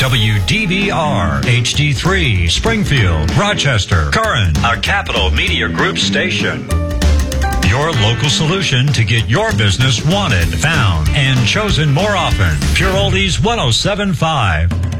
WDBR, HD3, Springfield, Rochester, Curran, a Capital Media Group station. Your local solution to get your business wanted, found, and chosen more often. Pure Oldies 107.5.